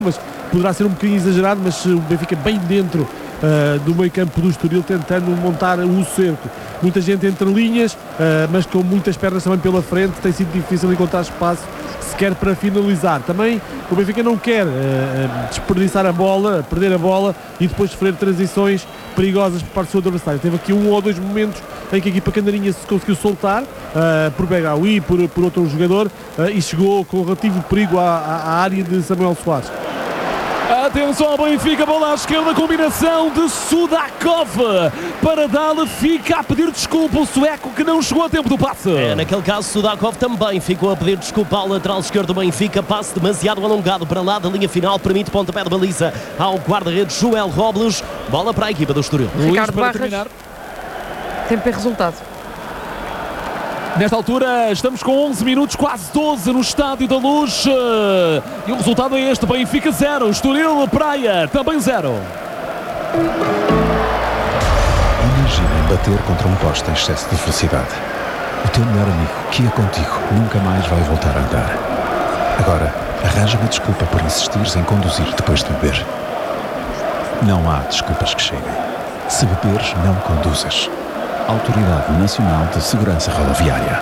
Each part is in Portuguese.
mas poderá ser um bocadinho exagerado, mas o Benfica bem dentro do meio campo do Estoril, tentando montar o cerco. Muita gente entre linhas, mas com muitas pernas também pela frente, tem sido difícil encontrar espaço sequer para finalizar. Também o Benfica não quer desperdiçar a bola, perder a bola e depois sofrer transições perigosas por parte do seu adversário. Teve aqui um ou dois momentos em que a equipa canarinha se conseguiu soltar por Begaui, por outro jogador, e chegou com relativo perigo à área de Samuel Soares. Atenção ao Benfica, bola à esquerda, combinação de Sudakov para Dale, fica a pedir desculpa o sueco que não chegou a tempo do passe. Naquele caso Sudakov também ficou a pedir desculpa ao lateral esquerdo do Benfica, passe demasiado alongado para lá da linha final, permite pontapé de baliza ao guarda-redes Joel Robles, bola para a equipa do Estoril. Ricardo Barras, tempo e resultado. Nesta altura estamos com 11 minutos, quase 12 no Estádio da Luz, e o resultado é este: Benfica 0, Estoril Praia também 0. Imaginem bater contra um poste em excesso de velocidade. O teu melhor amigo, que ia contigo, nunca mais vai voltar a andar. Agora, arranja uma desculpa por insistires em conduzir depois de beber. Não há desculpas que cheguem. Se beberes, não conduzas. Autoridade Nacional de Segurança Rodoviária.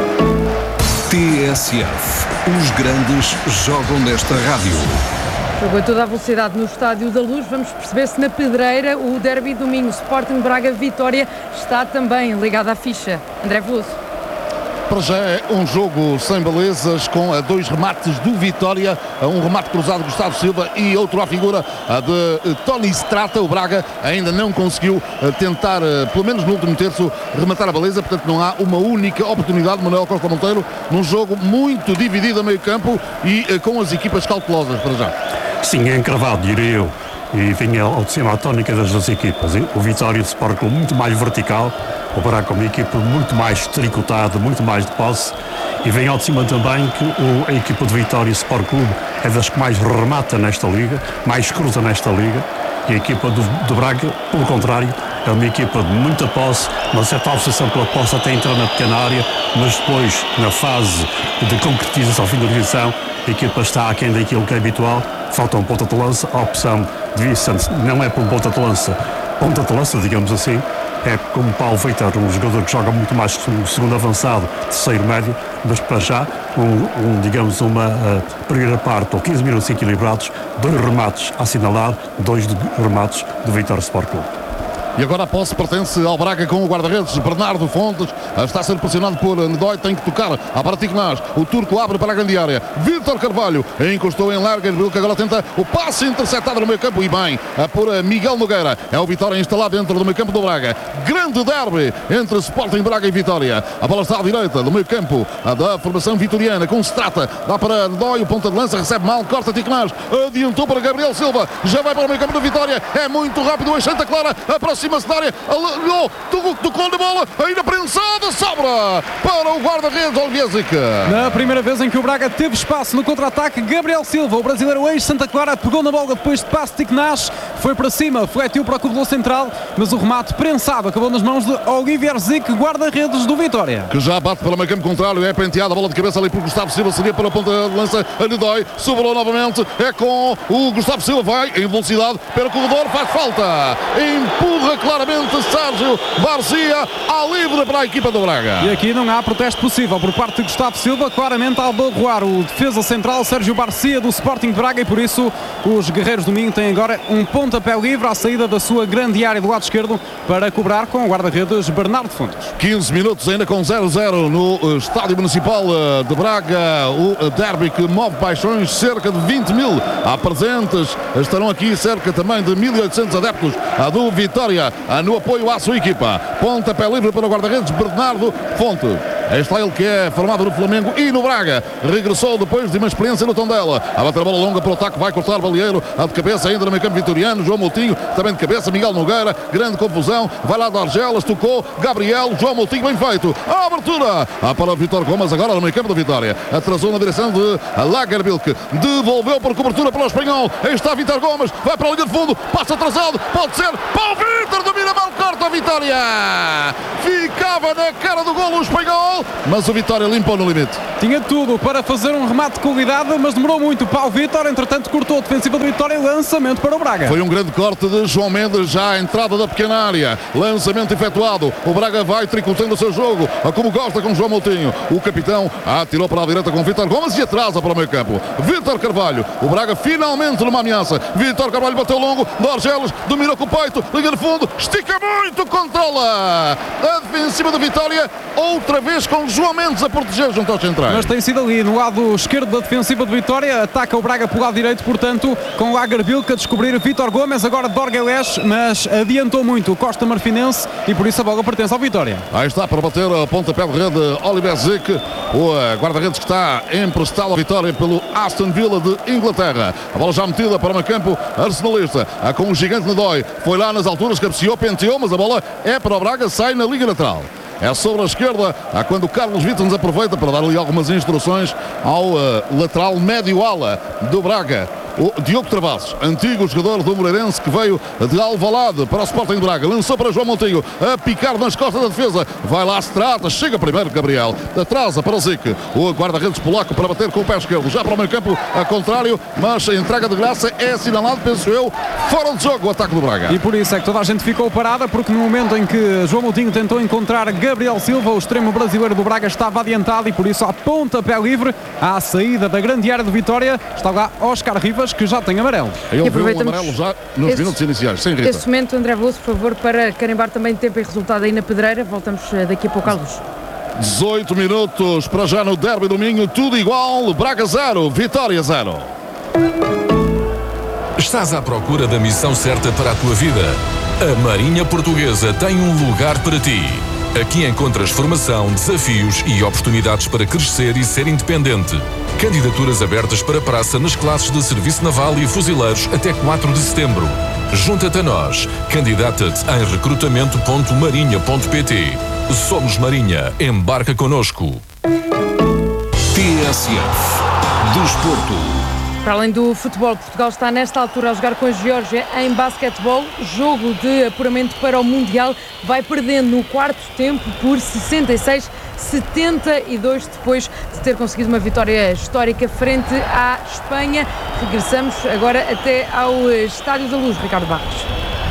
TSF. Os grandes jogam nesta rádio. Jogo a toda a velocidade no Estádio da Luz. Vamos perceber se na Pedreira o derby domingo Sporting Braga Vitória está também ligado à ficha. André Veloso. Para já é um jogo sem belezas, com dois remates do Vitória, um remate cruzado de Gustavo Silva e outro à figura de Tony Strata. O Braga ainda não conseguiu tentar, pelo menos no último terço, rematar a baliza, portanto não há uma única oportunidade. Manuel Costa Monteiro, num jogo muito dividido a meio campo e com as equipas cautelosas para já. Sim, é encravado, diria eu, e vinha ao de cima a tónica das duas equipas. O Vitória de Sport Clube muito mais vertical, o Braga com uma equipa muito mais tricotada, muito mais de posse, e vem ao de cima também que a equipa de Vitória Sport Clube é das que mais remata nesta liga, mais cruza nesta liga, e a equipa do Braga, pelo contrário, é uma equipa de muita posse, uma certa obsessão pela posse até entrar na pequena área, mas depois, na fase de concretização, finalização, a equipa está aquém daquilo que é habitual, falta um ponta de lança, a opção de Vicente não é por um ponta de lança, digamos assim, é como Paulo Veitar, um jogador que joga muito mais como segundo avançado, terceiro médio, mas para já, digamos, uma primeira parte ou 15 minutos equilibrados, 2 remates a assinalar, 2 remates do Vitória Sport Clube. E agora a posse pertence ao Braga com o guarda-redes Bernardo Fontes. Está a ser pressionado por Ndói, tem que tocar a Baratignás. O turco abre para a grande área. Vítor Carvalho encostou em larga, que agora tenta o passe interceptado no meio campo e bem por Miguel Nogueira. É o Vitória instalado dentro do meio campo do Braga. Grande derby entre Sporting Braga e Vitória. A bola está à direita do meio campo da formação vitoriana com Strata. Dá para Ndói, o ponta de lança, recebe mal, corta Tignás. Adiantou para Gabriel Silva. Já vai para o meio campo da Vitória. É muito rápido o Santa Clara. Aproxima-se da área, tocou na bola, ainda prensada, sobra para o guarda-redes Olviesic. Na primeira vez em que o Braga teve espaço no contra-ataque, Gabriel Silva, o brasileiro ex-Santa Clara, pegou na bola depois de passe de Tignás, foi para cima, fletiu para o corredor central, mas o remate prensado acabou nas mãos de Olivier Zic, guarda-redes do Vitória. Que já bate pelo meio campo contrário, é penteada a bola de cabeça ali por Gustavo Silva, seria para a ponta de lança, Ndói, sobrou novamente, é com o Gustavo Silva, vai em velocidade para o corredor, faz falta, empurra claramente Sérgio Garcia à livre para a equipa do Braga. E aqui não há protesto possível por parte de Gustavo Silva, claramente ao barroar o defesa central Sérgio Garcia do Sporting de Braga, e por isso os guerreiros do Minho têm agora um pontapé livre à saída da sua grande área do lado esquerdo para cobrar com o guarda-redes Bernardo Fontes. 15 minutos ainda com 0-0 no Estádio Municipal de Braga, o derby que move paixões, cerca de 20 mil presentes, estarão aqui cerca também de 1.800 adeptos do Vitória no apoio à sua equipa. Pontapé livre para o guarda-redes Bernardo Fonte. Está ele que é formado no Flamengo e no Braga. Regressou depois de uma experiência no Tondela. A bater a bola longa para o ataque, vai cortar Balieiro. A de cabeça ainda no meio campo vitoriano. João Moutinho também de cabeça. Miguel Nogueira, grande confusão. Vai lá de Argelas, tocou Gabriel. João Moutinho, bem feito. A abertura para o Vitor Gomes, agora no meio campo da Vitória. Atrasou na direção de Lagerbilk. Devolveu por cobertura para o espanhol. Aí está Vitor Gomes, vai para a linha de fundo. Passa atrasado, pode ser. Paulo Vitor domina mal, corta a Vitória. Ficava na cara do golo o espanhol. final, mas o Vitória limpou no limite. Tinha tudo para fazer um remate de qualidade, mas demorou muito. Paulo Vitor, entretanto, cortou a defensiva do Vitória e lançamento para o Braga. Foi um grande corte de João Mendes, já à entrada da pequena área. Lançamento efetuado. O Braga vai tricotando o seu jogo, como gosta com João Moutinho. O capitão atirou para a direita com Vítor Gomes e atrasa para o meio campo. Vítor Carvalho. O Braga finalmente numa ameaça. Vítor Carvalho bateu longo. Dorgeles dominou com o peito. Liga de fundo. Estica muito. Controla. A defensiva do Vitória. Outra vez com João Mendes a proteger junto aos centrais. Mas tem sido ali no lado esquerdo da defensiva do Vitória. Ataca o Braga pelo lado direito, portanto, com o Lagerbilk a descobrir Vítor Gomes, agora Dorgeles, mas adiantou muito o Costa Marfinense e por isso a bola pertence ao Vitória. Aí está para bater a pontapé de rede Oliver Zick, o guarda-redes que está emprestado à Vitória pelo Aston Villa de Inglaterra. A bola já metida para o meio campo arsenalista, com o gigante Nedói. Foi lá nas alturas, cabeceou, penteou, mas a bola é para o Braga, sai na liga lateral. É sobre a esquerda, quando o Carlos Vitor nos aproveita para dar ali algumas instruções ao lateral médio-ala do Braga. O Diogo Travassos, antigo jogador do Moreirense que veio de Alvalade para o Sporting de Braga, lançou para João Moutinho, a picar nas costas da defesa, vai lá, se trata, chega primeiro Gabriel, atrasa para o Zic, o guarda-redes polaco para bater com o pé esquerdo, já para o meio campo, a contrário, mas a entrega de graça é assinalado, penso eu, fora de jogo o ataque do Braga. E por isso é que toda a gente ficou parada, porque no momento em que João Moutinho tentou encontrar Gabriel Silva, o extremo brasileiro do Braga estava adiantado e por isso a pontapé livre, à saída da grande área do Vitória, está lá Óscar Rivas, que já tem amarelo. Ele viu um amarelo já nos minutos iniciais, sem Rita. Esse momento, André Veloso, por favor, para carimbar também tempo e resultado aí na Pedreira. Voltamos daqui a pouco à luz. 18 minutos para já no derby do Minho, tudo igual, Braga 0, Vitória 0. Estás à procura da missão certa para a tua vida? A Marinha Portuguesa tem um lugar para ti. Aqui encontras formação, desafios e oportunidades para crescer e ser independente. Candidaturas abertas para praça nas classes de Serviço Naval e Fuzileiros até 4 de setembro. Junta-te a nós. Candidata-te em recrutamento.marinha.pt. Somos Marinha. Embarca connosco. TSF. Desporto. Para além do futebol, Portugal está nesta altura a jogar com a Geórgia em basquetebol. Jogo de apuramento para o Mundial. Vai perdendo no quarto tempo por 66-72, depois de ter conseguido uma vitória histórica frente à Espanha. Regressamos agora até ao Estádio da Luz, Ricardo Barros.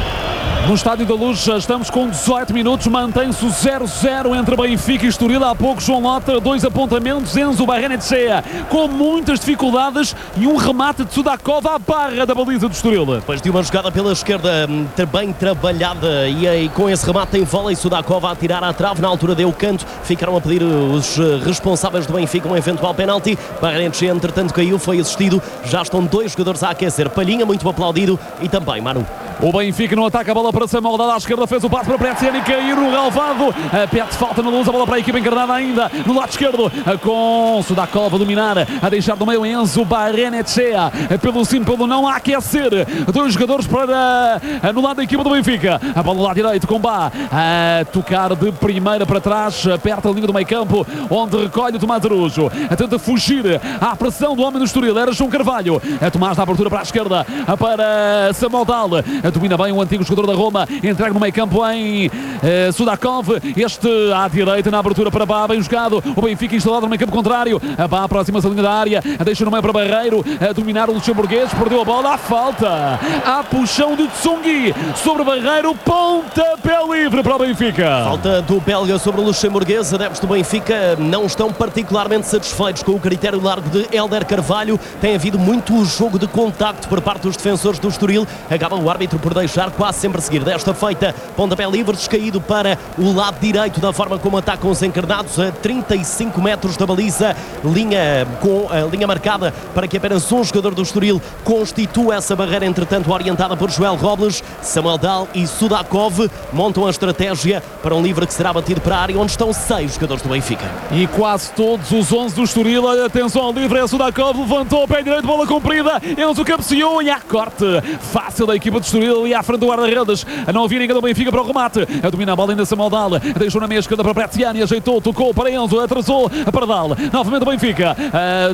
No Estádio da Luz estamos com 18 minutos, mantém-se o 0-0 entre Benfica e Estoril. Há pouco João Lota, 2 apontamentos, Enzo Barrenetxea com muitas dificuldades e um remate de Sudakov à barra da baliza do Estoril. Depois de uma jogada pela esquerda bem trabalhada e aí com esse remate em vôlei, Sudakov a tirar à trave, na altura deu o canto, ficaram a pedir os responsáveis do Benfica um eventual penalti. Barrenetxea entretanto caiu, foi assistido, já estão 2 jogadores a aquecer, Palhinha muito aplaudido e também Manu. O Benfica não ataca, a bola para Samuel, dada à esquerda, fez o passo para Pretziani, cair no relvado, pede falta na luz, a bola para a equipa encarnada ainda no lado esquerdo, com Sudakov a dominar, a deixar do meio Enzo Barrenetxea, pelo sim, pelo não, a aquecer 2 jogadores para no lado da equipa do Benfica, a bola lá direito com Bá, a tocar de primeira para trás, perto da linha do meio campo, onde recolhe o Tomás Araújo, tenta fugir à pressão do homem do Estoril, era João Carvalho, a Tomás da abertura para a esquerda, para Samuel Dal, domina bem o antigo jogador da Roma, entrega no meio campo em Sudakov, este à direita na abertura para Bá, bem jogado, o Benfica instalado no meio campo contrário, a Bá aproxima-se da linha da área, deixa no meio para Barreiro, a dominar o luxemburguês, perdeu a bola, à falta, há puxão de Tsungui sobre Barreiro, pontapé livre para o Benfica. Falta do belga sobre o luxemburguês, adeptos do Benfica não estão particularmente satisfeitos com o critério largo de Hélder Carvalho, tem havido muito jogo de contacto por parte dos defensores do Estoril, acaba o árbitro por deixar quase sempre seguir desta feita, pontapé livre descaído para o lado direito da forma como atacam os encarnados a 35 metros da baliza, linha com a linha marcada para que apenas um jogador do Estoril constitua essa barreira, entretanto orientada por Joel Robles. Samuel Dal e Sudakov montam a estratégia para um livre que será batido para a área onde estão 6 jogadores do Benfica. E quase todos os 11 do Estoril, atenção ao livre, é Sudakov, levantou o pé direito, bola comprida, Enzo cabeceou e há corte fácil da equipa do Estoril ali à frente do guarda-redes, não havia ninguém do Benfica para o remate, domina a bola ainda Samuel Dal, deixou na meia esquerda para Pretziani, ajeitou, tocou para Enzo, atrasou para Dal, novamente o Benfica,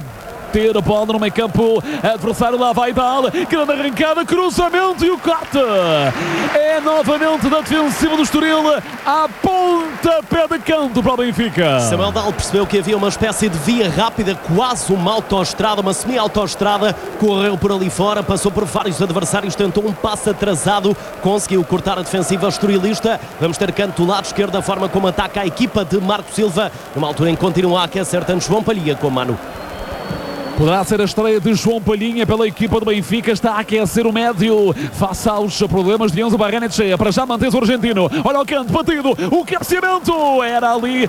ter a bola no meio campo adversário. Lá vai Dal, grande arrancada, cruzamento e o corte é novamente da defensiva do Estoril à pontapé de canto para o Benfica. Samuel Dal percebeu que havia uma espécie de via rápida, quase uma autoestrada, uma semi-autoestrada, correu por ali fora, passou por vários adversários, tentou um passo atrasado, conseguiu cortar a defensiva estorilista. Vamos ter canto do lado esquerdo, a forma como ataca a equipa de Marco Silva, numa altura em que continua a aquecer tanto João Palhinha como Manu. Poderá ser a estreia de João Palhinha pela equipa do Benfica. Está a aquecer o médio face aos problemas de Enzo Barrenetxea. Para já mantém-se o argentino. Olha o canto, batido. O cabeceamento era ali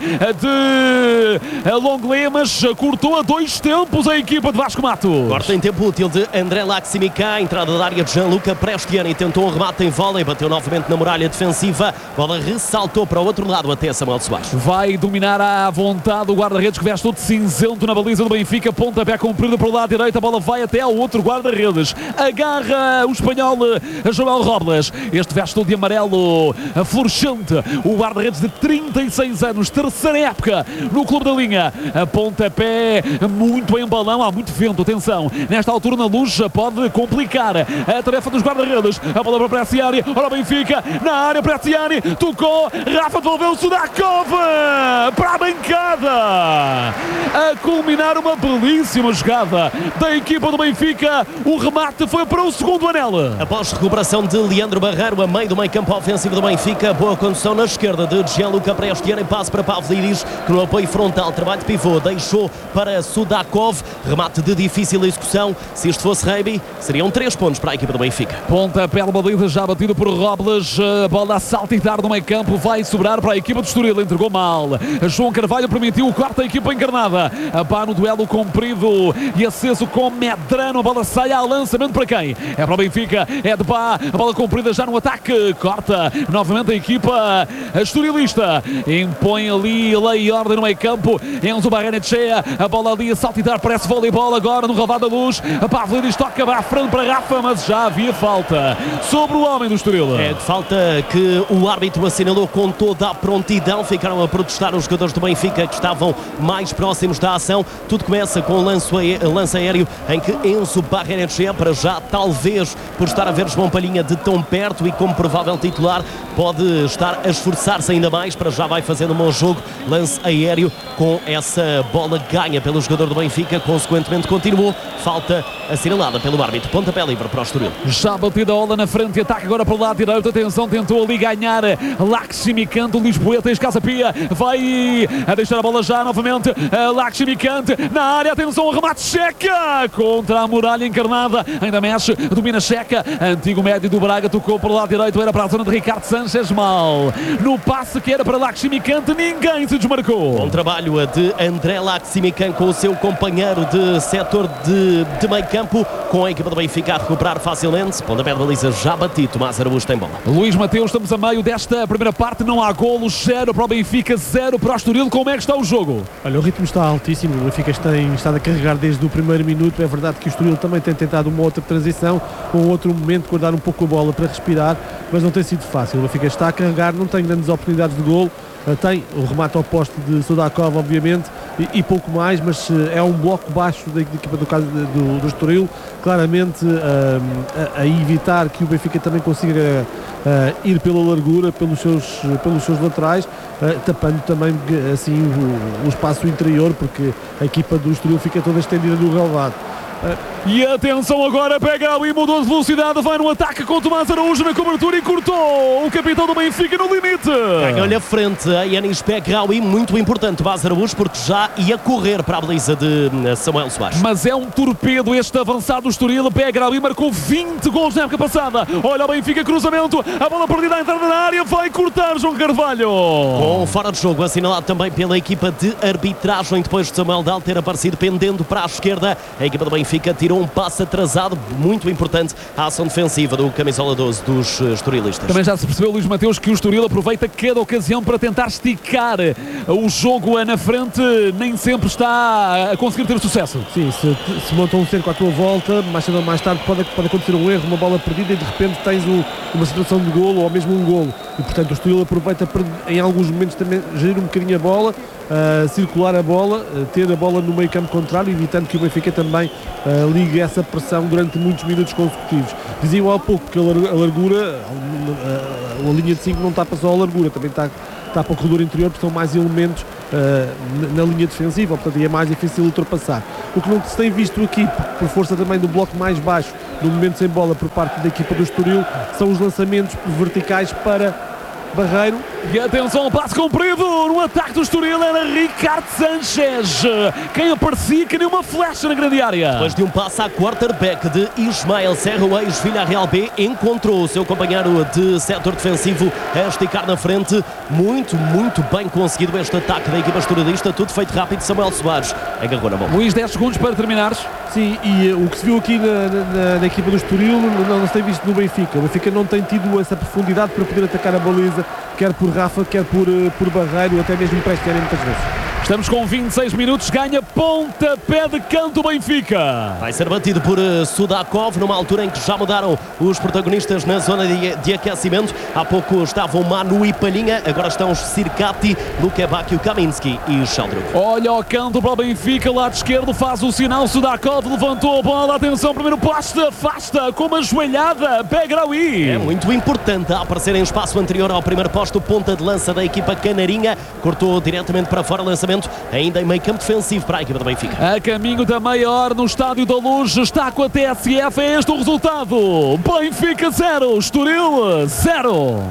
de Longley, mas cortou a 2 tempos a equipa de Vasco Mato. Corta em tempo útil de André Laximica. Entrada da área de Gianluca Prestiani. Tentou um remate em vôlei. Bateu novamente na muralha defensiva. Bola ressaltou para o outro lado até Samuel Soares. Vai dominar à vontade o guarda-redes que veste todo cinzento na baliza do Benfica. Pontapé cumprido pelo lado direito, a bola vai até ao outro guarda-redes, agarra o espanhol Joel Robles, este veste todo de amarelo fluorescente, o guarda-redes de 36 anos, terceira época no clube da linha, a pontapé muito em balão, há muito vento, atenção, nesta altura na luz pode complicar a tarefa dos guarda-redes, a bola para Preciani, ora o Benfica, na área Preciani, tocou, Rafa devolveu Sudakov para a bancada, a culminar uma belíssima jogada da equipa do Benfica. O remate foi para o segundo anel. Após recuperação de Leandro Barreiro a meio do meio campo ofensivo do Benfica, boa condução na esquerda de Gianluca Prestiani, passe para Pavlidis, que no apoio frontal, trabalho de pivô, deixou para Sudakov, remate de difícil execução. Se isto fosse Reiby, seriam 3 pontos para a equipa do Benfica. Pontapé de baliza já batido por Robles, a bola a saltitar no meio campo, vai sobrar para a equipa do Estoril, entregou mal. João Carvalho permitiu o quarto da equipa encarnada, a no duelo comprido e aceso com Medrano, a bola sai ao lançamento para quem? É para o Benfica, é de Bá, a bola comprida já no ataque, corta novamente a equipa estorilista, impõe ali lei e ordem no meio campo, Enzo Barrenetxea, a bola ali a saltitar, parece voleibol agora no relvado da luz, a Pavlidis toca à frente para Rafa, mas já havia falta sobre o homem do Estoril. É de falta que o árbitro assinalou com toda a prontidão, ficaram a protestar os jogadores do Benfica que estavam mais próximos da ação. Tudo começa com o lance aéreo em que Enzo Barrenetxea, para já, talvez por estar a ver João Palhinha de tão perto e como provável titular, pode estar a esforçar-se ainda mais. Para já vai fazendo um bom jogo, lance aéreo com essa bola ganha pelo jogador do Benfica, consequentemente continuou, falta assinalada pelo árbitro, pontapé livre para o Estoril. Já batida a bola na frente e ataque agora para o lado direito, atenção, tentou ali ganhar Laximicante, o Lisboeta, Escasa Pia, vai a deixar a bola já novamente, Laximicante na área, atenção, o remate Checa contra a muralha encarnada, ainda mexe, domina Checa, antigo médio do Braga, tocou para o lado direito, era para a zona de Ricardo Sanchez, mal no passe que era para Laximicante, ninguém se desmarcou. Bom trabalho de André Laximicante com o seu companheiro de setor de meio campo, com a equipa do Benfica a recuperar facilmente, pontapé de baliza já batido, Tomás Araújo tem bola. Luís Mateus, estamos a meio desta primeira parte, não há golos, 0 para o Benfica, 0 para o Estoril, como é que está o jogo? Olha, o ritmo está altíssimo, o Benfica tem estado a carregar desde o primeiro minuto, é verdade que o Estoril também tem tentado uma outra transição, um outro momento, guardar um pouco a bola para respirar, mas não tem sido fácil, o Benfica está a carregar, não tem grandes oportunidades de golo, tem o remate ao poste de Sudakov, obviamente, e pouco mais, mas é um bloco baixo da equipa do caso do Estoril, claramente a evitar que o Benfica também consiga ir pela largura, pelos seus laterais, tapando também assim o espaço interior, porque a equipa do Estoril fica toda estendida no relvado. E atenção agora, pega ali, mudou de velocidade, vai no ataque com Tomás Araújo na cobertura e cortou o capitão do Benfica no limite. Ganha-lhe a frente a Yanis Begraoui, muito importante Tomás Araújo, porque já ia correr para a baliza de Samuel Soares. Mas é um torpedo este avançado do Estoril, Begraoui marcou 20 gols na época passada. Olha o Benfica, cruzamento, a bola perdida à entrada na área, vai cortar João Carvalho. Com fora de jogo, assinalado também pela equipa de arbitragem, depois de Samuel Dal ter aparecido pendendo para a esquerda, a equipa do Benfica tirou um passo atrasado, muito importante a ação defensiva do camisola 12 dos estorilistas. Também já se percebeu, Luís Mateus, que o Estoril aproveita cada ocasião para tentar esticar o jogo na frente, nem sempre está a conseguir ter sucesso. Sim, se monta um cerco à tua volta, mais cedo ou mais tarde pode acontecer um erro, uma bola perdida e de repente tens uma situação de golo ou mesmo um golo. E portanto o Estoril aproveita para em alguns momentos também gerir um bocadinho a bola, circular a bola, ter a bola no meio campo contrário, evitando que o Benfica também ligue essa pressão durante muitos minutos consecutivos. Diziam há pouco que a largura, a linha de 5 não tapa só a largura, também tapa o corredor interior, porque são mais elementos na linha defensiva, portanto é mais difícil ultrapassar. O que não se tem visto aqui, por força também do bloco mais baixo, no momento sem bola por parte da equipa do Estoril, são os lançamentos verticais para Barreiro. E atenção, passe comprido no ataque do Estoril, era Ricardo Sanchez quem aparecia que nem uma flecha na grande área. Depois de um passe à quarterback de Ismael Serra, o ex-Villarreal B encontrou o seu companheiro de setor defensivo a esticar na frente. Muito bem conseguido este ataque da equipa estorilista, tudo feito rápido. Samuel Soares agarrou na bola. Luís, 10 segundos para terminares. Sim, e o que se viu aqui na equipa do Estoril não se tem visto no Benfica. O Benfica não tem tido essa profundidade para poder atacar a baliza, quer por Rafa, quer por Barreiro, até mesmo para externo muitas vezes. Estamos com 26 minutos, ganha pontapé de canto Benfica. Vai ser batido por Sudakov, numa altura em que já mudaram os protagonistas na zona de aquecimento. Há pouco estavam Manu e Palhinha, agora estão Sirkati, Lukebakio, Kaminski e Chaldruk. Olha o canto para o Benfica, lado esquerdo faz o sinal, Sudakov levantou a bola, atenção, primeiro poste, afasta com uma joelhada, Begraoui. É muito importante a aparecer em espaço anterior ao primeiro poste, o ponta de lança da equipa canarinha, cortou diretamente para fora, lançamento ainda em meio campo defensivo para a equipa do Benfica. A caminho da meia hora no Estádio da Luz, está com a TSF, é este o resultado. Benfica 0, Estoril 0.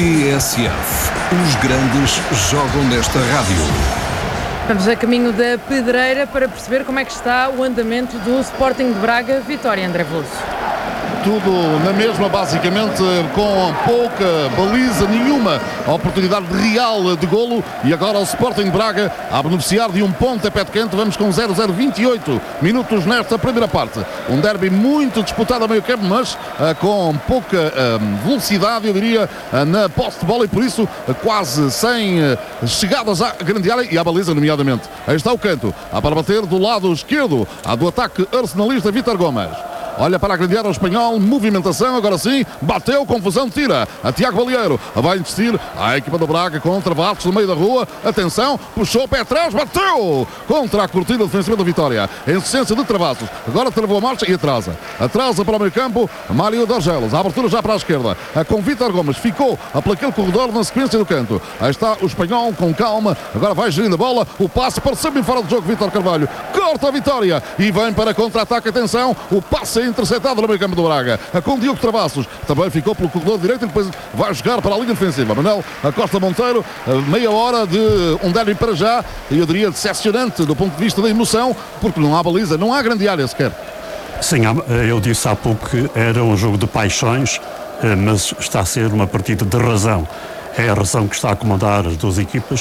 TSF, os grandes jogam nesta rádio. Vamos a caminho da Pedreira para perceber como é que está o andamento do Sporting de Braga. Vitória, André Veloso. Tudo na mesma, basicamente, com pouca baliza, nenhuma oportunidade real de golo. E agora o Sporting de Braga a beneficiar de um pontapé de canto. Vamos com 0-0, 28 minutos nesta primeira parte. Um derby muito disputado a meio campo, mas com pouca velocidade, eu diria, na posse de bola, e por isso quase sem chegadas à grande área e à baliza, nomeadamente. Aí está o canto, para bater do lado esquerdo, do ataque arsenalista Vítor Gomes. Olha para a grande área o espanhol, movimentação, agora sim, bateu, confusão, tira a Tiago Balieiro, vai investir a equipa do Braga contra Vastos no meio da rua, atenção, puxou o pé atrás, bateu contra a cortina defensiva da Vitória, em essência de Travassos, agora travou a marcha e atrasa para o meio campo, Mário Dorgelos, a abertura já para a esquerda, com Vítor Gomes, ficou por aquele corredor na sequência do canto, aí está o espanhol com calma, agora vai gerindo a bola, o passe parece bem fora do jogo, Vítor Carvalho, corta a Vitória e vem para contra-ataque, atenção, o passe interceptado no meio campo do Braga, com Diogo Travassos, também ficou pelo corredor direito e depois vai jogar para a linha defensiva. Manuel Costa Monteiro, meia hora de um derby para já, e eu diria decepcionante do ponto de vista da emoção, porque não há baliza, não há grande área sequer. Sim, eu disse há pouco que era um jogo de paixões, mas está a ser uma partida de razão. É a razão que está a comandar as duas equipas,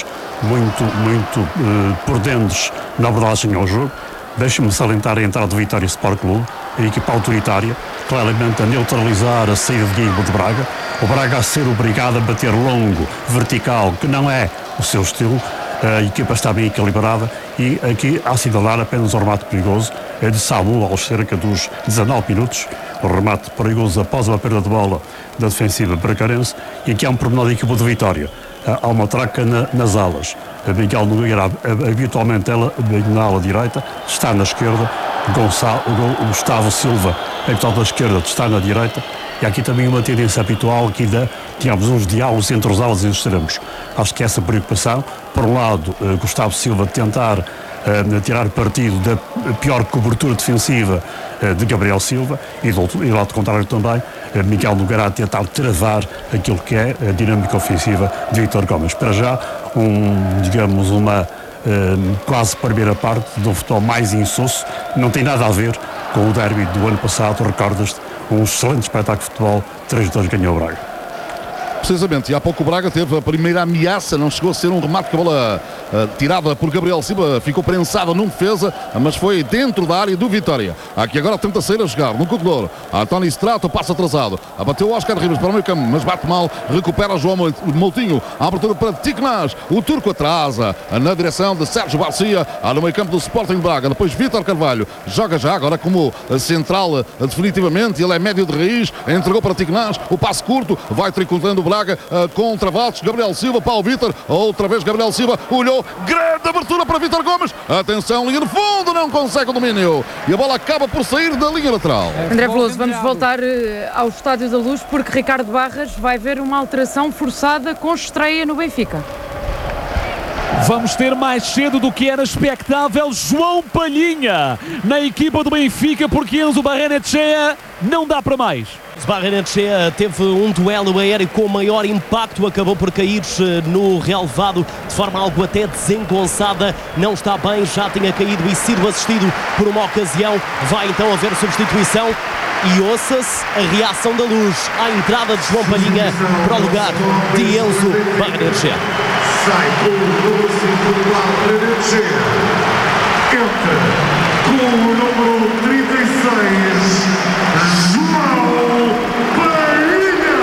muito prudentes na abordagem ao jogo. Deixe-me salientar a entrada do Vitória Sport Clube, a equipa autoritária, claramente a neutralizar a saída de Guilherme de Braga. O Braga a ser obrigado a bater longo, vertical, que não é o seu estilo. A equipa está bem equilibrada e aqui a assinalar apenas o remate perigoso é de Samu aos cerca dos 19 minutos. O remate perigoso após uma perda de bola da defensiva bracarense, e aqui há um pormenor da equipa de Vitória. Há uma traca nas alas. A Miguel Nogueira, habitualmente ela na ala direita, está na esquerda. O Gustavo Silva, habitual da esquerda, está na direita. E há aqui também uma tendência habitual aqui tínhamos uns diálogos entre os alas e os extremos. Acho que essa preocupação, por um lado, Gustavo Silva tentar tirar partido da pior cobertura defensiva de Gabriel Silva, e do lado contrário também, Miguel Nogueira a tentar travar aquilo que é a dinâmica ofensiva de Vítor Gomes. Para já, uma quase primeira parte do futebol mais insosso, não tem nada a ver com o derby do ano passado, recordas-te, um excelente espetáculo de futebol, 3-2 ganhou o Braga. Precisamente, e há pouco o Braga teve a primeira ameaça, não chegou a ser um remate, que a bola tirada por Gabriel Silva ficou prensada num defesa, mas foi dentro da área do Vitória. Aqui agora tenta sair a jogar no corredor. António Strato, passo atrasado, abateu o Oscar Ribas para o meio campo, mas bate mal, recupera João Moutinho, a abertura para Ticnás, o turco atrasa na direção de Sérgio Garcia, no meio campo do Sporting de Braga. Depois Vítor Carvalho joga já agora como central definitivamente, ele é médio de raiz, entregou para Ticnás, o passe curto, vai tricontando o Braga com Travassos, Gabriel Silva, Paulo Vítor, outra vez Gabriel Silva, olhou Acertou. Grande abertura para Vítor Gomes. Atenção, linha de fundo, não consegue o domínio. E a bola acaba por sair da linha lateral. André Veloso, vamos voltar ao Estádio da Luz, porque Ricardo Barras vai ver uma alteração forçada com estreia no Benfica. Vamos ter mais cedo do que era expectável João Palhinha na equipa do Benfica, porque Enzo Barrenetxea não dá para mais. Barrenetxea teve um duelo aéreo com maior impacto, acabou por cair no relevado de forma algo até desengonçada, não está bem, já tinha caído e sido assistido por uma ocasião. Vai então haver substituição e ouça-se a reação da Luz à entrada de João Palhinha para o lugar de Enzo Barrenetxea. Sai com o titular Barrenetxea, entra com o número 36, João Palhinha.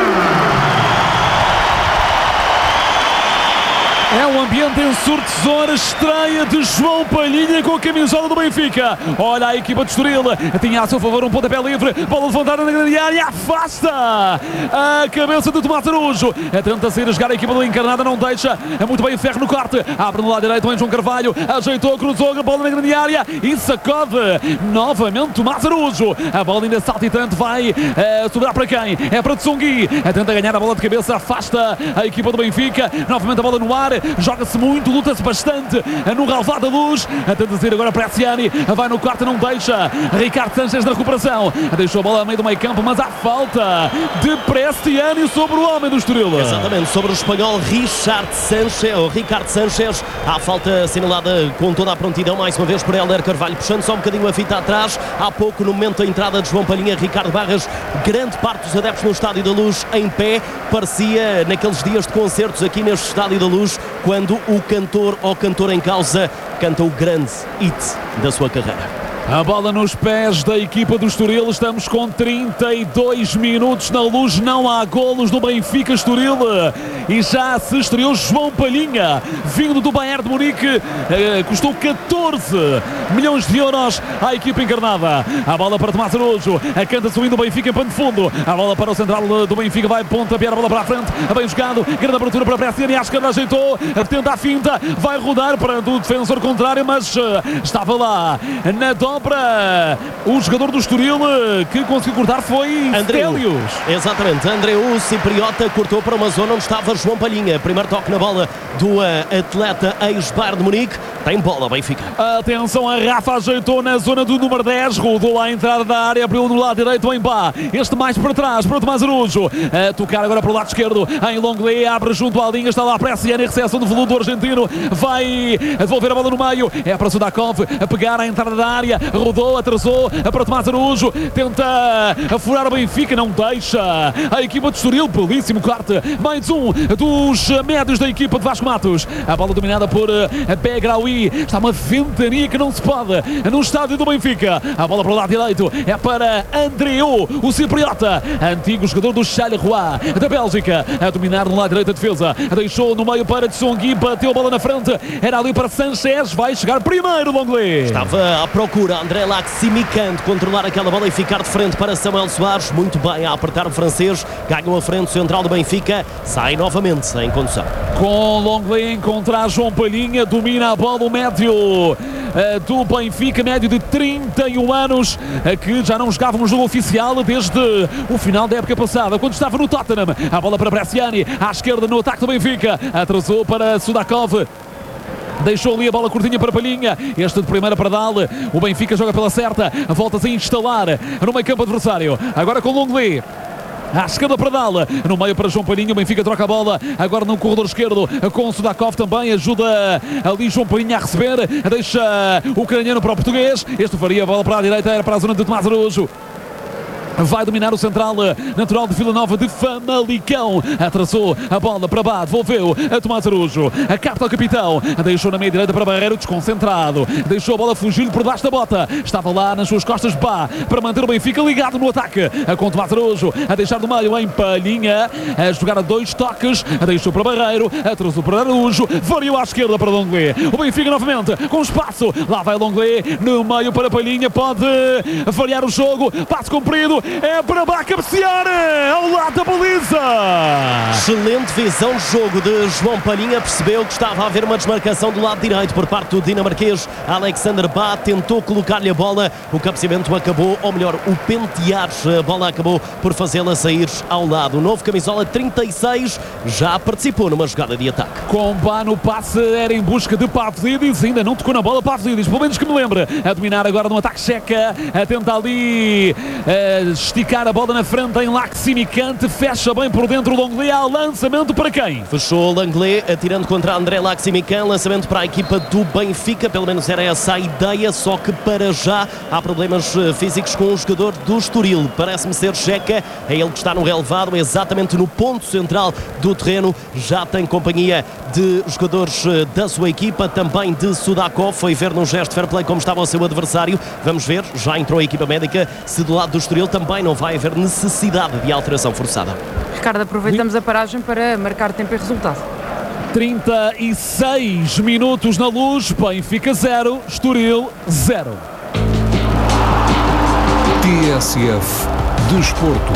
É um ambiente ensurdecedor, estreia de João Palhinha com a camisola do Benfica. Olha a equipa de Estoril, tinha a seu favor um pontapé livre, bola levantada na grande área, afasta a cabeça de Tomás Araújo. Tenta sair a jogar a equipa do Encarnada, não deixa, é muito bem o Ferro no corte, abre no lado direito, vem João Carvalho, ajeitou, cruzou a bola na grande área e sacode novamente Tomás Araújo. A bola ainda salta e tanto, vai sobrar para quem? É para Tsongi, tenta ganhar a bola de cabeça, afasta a equipa do Benfica, novamente a bola no ar, joga-se muito, luta-se bastante no relevado da Luz, tenta sair agora para Preciani, vai no quarto, não deixa, Ricardo Sanchez na recuperação, deixou a bola a meio do meio campo, mas há falta de Preciani sobre o homem do Estoril. Exatamente, sobre o espanhol Ricardo Sanchez, há falta assinalada com toda a prontidão, mais uma vez por Hélder Carvalho, puxando só um bocadinho a fita atrás. Há pouco, no momento da entrada de João Palhinha, Ricardo Barras, grande parte dos adeptos no Estádio da Luz em pé, parecia naqueles dias de concertos aqui neste Estádio da Luz, quando o cantor ou cantor em causa canta o grande hit da sua carreira. A bola nos pés da equipa do Estoril, estamos com 32 minutos na Luz, não há golos do Benfica Estoril e já se estreou João Palhinha, vindo do Bayern de Munique, custou 14 milhões de euros à equipa encarnada. A bola para Tomás Araújo, canta-se o hino do Benfica em pano de fundo, a bola para o central do Benfica, vai pontapear a bola para a frente, bem jogado, grande abertura para a Preciani, à esquerda ajeitou, tenta a finta, vai rodar para o defensor contrário, mas estava lá na dobra. O jogador do Estoril que conseguiu cortar foi Stelios. Exatamente, Andreu Cipriota cortou para uma zona onde estava João Palhinha. Primeiro toque na bola do atleta ex-Bayern de Munique. Tem bola, Benfica. Atenção, a Rafa ajeitou na zona do número 10, rodou lá a entrada da área, abriu no lado direito em Bá. Este mais para trás, para o Tomás Araújo. A tocar agora para o lado esquerdo, em Longley, abre junto à linha, está lá a Preciani, recepção do veludo argentino. Vai devolver a bola no meio, é para Sudakov, a pegar a entrada da área, rodou, atrasou, para Tomás Araújo, tenta furar o Benfica, não deixa. A equipa de Estoril, belíssimo corte, mais um dos médios da equipa de Vasco Matos. A bola dominada por Begraoui. Está uma ventania que não se pode no estádio do Benfica. A bola para o lado direito é para Andreu, o cipriota, antigo jogador do Charleroi da Bélgica, a dominar no lado direito a defesa, deixou no meio para Tsongi, bateu a bola na frente, era ali para Sanchez, vai chegar primeiro Longley. Estava à procura André Laximican de controlar aquela bola e ficar de frente para Samuel Soares, muito bem a apertar o francês, ganhou a frente central do Benfica, sai novamente em condução. Com Longley encontrar João Palhinha, domina a bola o médio do Benfica, médio de 31 anos, que já não jogava um jogo oficial desde o final da época passada, quando estava no Tottenham. A bola para Preciani, à esquerda no ataque do Benfica, atrasou para Sudakov. Deixou ali a bola curtinha para Palhinha, este de primeira para Dal, o Benfica joga pela certa, volta-se a instalar no meio campo adversário, agora com Longley. À esquerda para Dal, no meio para João Palhinha, o Benfica troca a bola, agora no corredor esquerdo com Sudakov também, ajuda ali João Palhinha a receber, deixa o ucraniano para o português, este faria a bola para a direita, era para a zona de Tomás Araújo. Vai dominar o central natural de Vila Nova de Famalicão. Atrasou a bola para Bá, devolveu a Tomás Araújo. A carta ao capitão, deixou na meia direita para Barreiro, desconcentrado. Deixou a bola fugir por baixo da bota. Estava lá nas suas costas Bá para manter o Benfica ligado no ataque. Com Tomás Araújo a deixar do meio em Palhinha, a jogar a 2 toques. Deixou para Barreiro, atrasou para Araújo, variou à esquerda para Longley. O Benfica novamente com espaço. Lá vai Longley no meio para Palhinha, pode variar o jogo. Passo comprido. é para Bá cabecear ao lado da baliza. Excelente visão de jogo de João Palhinha, percebeu que estava a haver uma desmarcação do lado direito por parte do dinamarquês Alexander Bá, tentou colocar-lhe a bola, o cabeceamento acabou, ou melhor, o pentear, a bola acabou por fazê-la sair ao lado. O novo camisola 36 já participou numa jogada de ataque. Com Bá no passe, era em busca de Pavlidis, ainda não tocou na bola Pavlidis, pelo menos que me lembra, a dominar agora no ataque checa, a tentar ali esticar a bola na frente em Laximicante, fecha bem por dentro o Longley, lançamento para quem? Fechou o Langley, atirando contra André Laximican, lançamento para a equipa do Benfica, pelo menos era essa a ideia, só que para já há problemas físicos com o jogador do Estoril, parece-me ser Checa, é ele que está no relevado, exatamente no ponto central do terreno, já tem companhia de jogadores da sua equipa, também de Sudakov, foi ver num gesto fair play como estava o seu adversário, vamos ver, já entrou a equipa médica, se do lado do Estoril também não vai haver necessidade de alteração forçada. Ricardo, aproveitamos a paragem para marcar tempo e resultado. 36 minutos na Luz, Benfica 0, Estoril 0. TSF Desporto.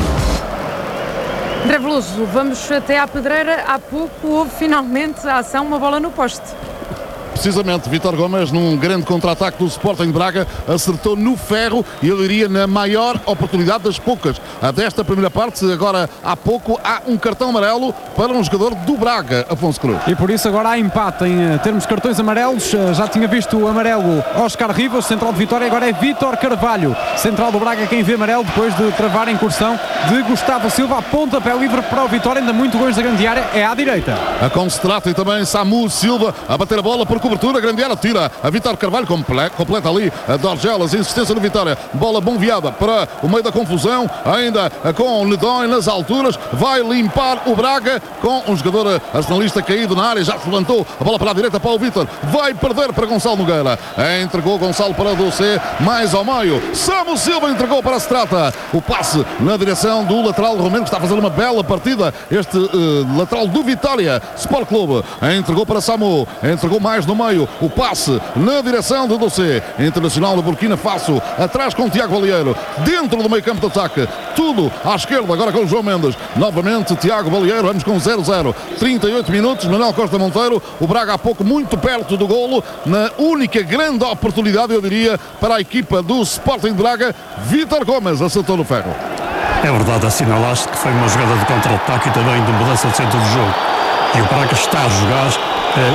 André Veloso, vamos até à Pedreira. Há pouco houve finalmente a ação, uma bola no poste. Precisamente, Vítor Gomes, num grande contra-ataque do Sporting de Braga, acertou no ferro e eu diria na maior oportunidade das poucas desta primeira parte. Agora, há pouco, há um cartão amarelo para um jogador do Braga, Afonso Cruz. E por isso agora há empate em termos de cartões amarelos. Já tinha visto o amarelo Óscar Rivas, central de Vitória, agora é Vítor Carvalho, central do Braga, quem vê amarelo depois de travar a incursão de Gustavo Silva, a pontapé livre para o Vitória, ainda muito longe da grande área, é à direita. A Constrato e também Samu Silva a bater a bola por cobertura, grande área, tira a Vítor Carvalho, completa ali a Dorgelas, insistência do Vitória, bola bombeada para o meio da confusão, ainda com o Nedói nas alturas, vai limpar o Braga com um jogador arsenalista caído na área, já se levantou a bola para a direita para o Vítor, vai perder para Gonçalo Nogueira, entregou Gonçalo para Doce, mais ao meio, Samu Silva entregou para Strata, o passe na direção do lateral romeno que está a fazer uma bela partida, este lateral do Vitória Sport Clube, entregou para Samu, entregou mais no meio, o passe na direção de Doce, Internacional de Burkina Faso, atrás com o Tiago Balieiro, dentro do meio campo de ataque, tudo à esquerda, agora com o João Mendes, novamente Tiago Balieiro, vamos com 0-0, 38 minutos, Manuel Costa Monteiro, o Braga há pouco muito perto do golo, na única grande oportunidade, eu diria, para a equipa do Sporting de Braga, Vítor Gomes acertou no ferro. É verdade, assinalaste que foi uma jogada de contra-ataque e também de mudança de centro do jogo. E o Braga está a jogar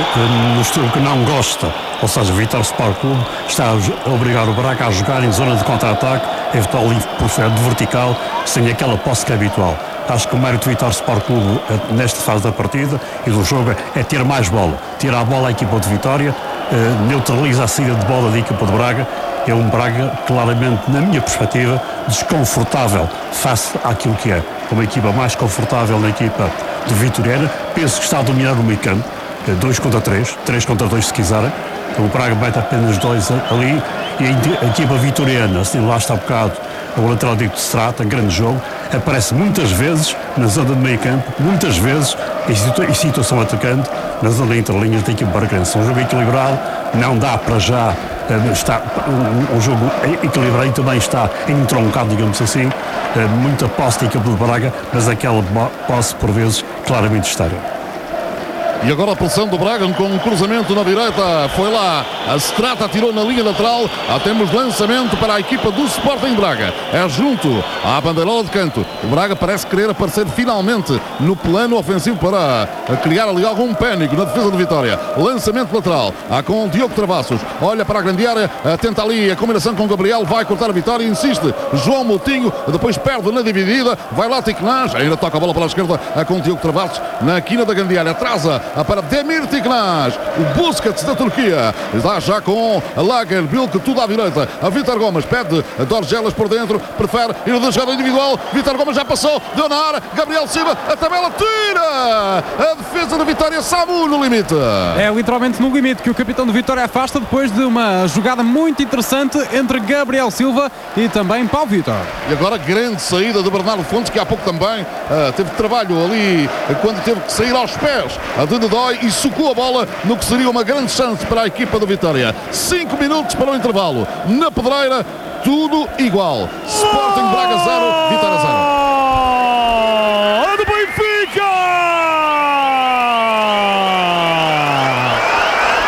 no estilo que não gosta, ou seja, o Vitória Sport Clube está a obrigar o Braga a jogar em zona de contra-ataque, evitar ali por ser de vertical, sem aquela posse que é habitual. Acho que o mérito do Vitória Sport Clube nesta fase da partida e do jogo é ter mais bola, tirar a bola à equipa de Vitória, neutraliza a saída de bola da equipa de Braga. É um Braga claramente, na minha perspectiva, desconfortável face àquilo que é uma equipa mais confortável na equipa de Vitoriana. Penso que está a dominar o meio campo, 2 contra 3, 3 contra 2 se quiserem. O Braga mete apenas 2 ali e a equipa vitoriana, assim lá está um bocado o lateral de Strata, grande jogo, aparece muitas vezes na zona de meio campo, muitas vezes em situação atacante, na zona entre linhas da equipa bragança. Um jogo equilibrado, não dá para já está um jogo equilibrado e também está entroncado, digamos assim, muita posse da equipa de Braga, mas aquela posse por vezes claramente estéril. E agora a pressão do Braga com um cruzamento na direita, foi lá, a Strata tirou na linha lateral, temos lançamento para a equipa do Sporting Braga, é junto à bandeirola de canto, o Braga parece querer aparecer finalmente no plano ofensivo para criar ali algum pânico na defesa de Vitória, lançamento lateral, com o Diogo Travassos, olha para a grande área, tenta ali a combinação com o Gabriel, vai cortar a Vitória, insiste, João Moutinho, depois perde na dividida, vai lá Tiknaz, ainda toca a bola para a esquerda com o Diogo Travassos, na quina da grande área, atrasa para Demir Tiknaz, o Busquets da Turquia, está já com a Lagerbilk, tudo à direita, a Vítor Gomes pede a Dorgelas por dentro, prefere ir da jogada individual, Vítor Gomes já passou, deu na área, Gabriel Silva, a tabela tira, a defesa da Vitória, Samu no limite. É literalmente no limite que o capitão de Vitória afasta depois de uma jogada muito interessante entre Gabriel Silva e também Paulo Vítor. E agora grande saída de Bernardo Fontes, que há pouco também teve trabalho ali, quando teve que sair aos pés de Nedói e socou a bola no que seria uma grande chance para a equipa do Vitória. 5 minutos para o intervalo. Na Pedreira, tudo igual. Sporting Braga 0, Vitória 0.